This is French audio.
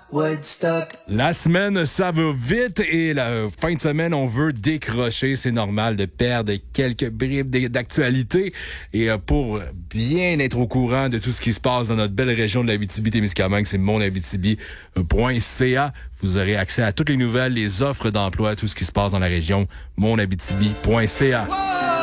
Woodstock. La semaine, ça va vite et la fin de semaine, on veut décrocher. C'est normal de perdre quelques bribes d'actualité. Et pour bien être au courant de tout ce qui se passe dans notre belle région de l'Abitibi-Témiscamingue, c'est monabitibi.ca. Vous aurez accès à toutes les nouvelles, les offres d'emploi, tout ce qui se passe dans la région, monabitibi.ca.